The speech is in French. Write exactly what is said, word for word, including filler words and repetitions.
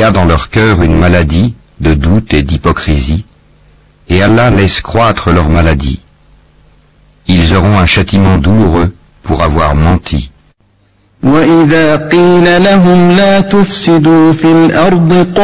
a dans leur cœur une maladie de doute et d'hypocrisie, et Allah laisse croître leur maladie. Ils auront un châtiment douloureux pour avoir menti. وَإِذَا قِيلَ لَهُمْ لَا تُفْسِدُوا فِي الْأَرْضِ